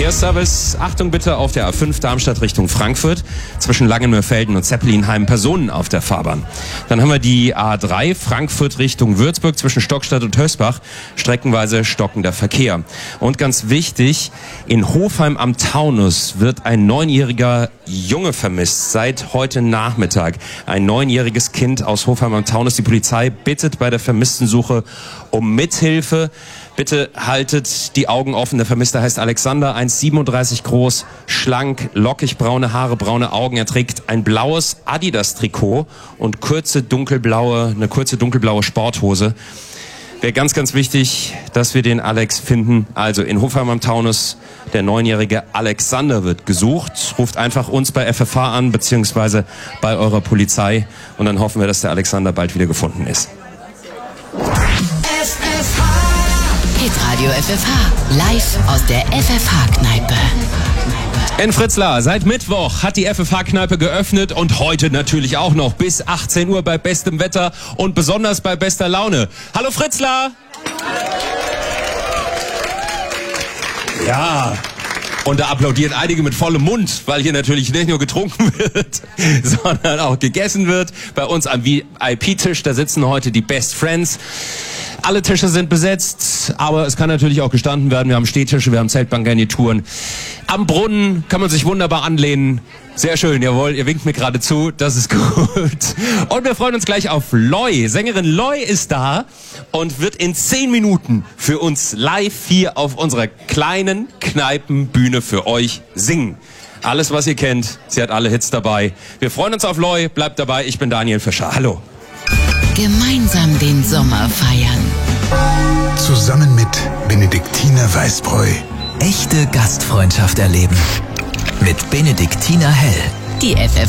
Verkehrsservice. Achtung bitte auf der A5 Darmstadt Richtung Frankfurt. Zwischen Langenmörfelden und Zeppelinheim Personen auf der Fahrbahn. Dann haben wir die A3 Frankfurt Richtung Würzburg zwischen Stockstadt und Hösbach. Streckenweise stockender Verkehr. Und ganz wichtig, in Hofheim am Taunus wird ein 9-jähriger Junge vermisst. Seit heute Nachmittag. Ein 9-jähriges Kind aus Hofheim am Taunus. Die Polizei bittet bei der Vermisstensuche um Mithilfe. Bitte haltet die Augen offen. Der Vermisste heißt Alexander, 1,37 groß, schlank, lockig braune Haare, braune Augen. Er trägt ein blaues Adidas-Trikot und eine kurze dunkelblaue Sporthose. Wäre ganz, ganz wichtig, dass wir den Alex finden. Also in Hofheim am Taunus, der 9-jährige Alexander wird gesucht. Ruft einfach uns bei FFH an, beziehungsweise bei eurer Polizei. Und dann hoffen wir, dass der Alexander bald wieder gefunden ist. Hitradio FFH, live aus der FFH-Kneipe. In Fritzlar, seit Mittwoch hat die FFH-Kneipe geöffnet und heute natürlich auch noch bis 18 Uhr bei bestem Wetter und besonders bei bester Laune. Hallo Fritzlar! Ja, und da applaudieren einige mit vollem Mund, weil hier natürlich nicht nur getrunken wird, sondern auch gegessen wird. Bei uns am VIP-Tisch, da sitzen heute die Best Friends. Alle Tische sind besetzt, aber es kann natürlich auch gestanden werden. Wir haben Stehtische, wir haben Zeltbankgarnituren. Am Brunnen kann man sich wunderbar anlehnen. Sehr schön, jawohl, ihr winkt mir gerade zu, das ist gut. Und wir freuen uns gleich auf Loy. Sängerin Loy ist da und wird in 10 Minuten für uns live hier auf unserer kleinen Kneipenbühne für euch singen. Alles, was ihr kennt, sie hat alle Hits dabei. Wir freuen uns auf Loy, bleibt dabei, ich bin Daniel Fischer. Hallo. Gemeinsam den Sommer feiern. Zusammen mit Benediktiner Weißbräu. Echte Gastfreundschaft erleben. Mit Benediktiner Hell. Die FFH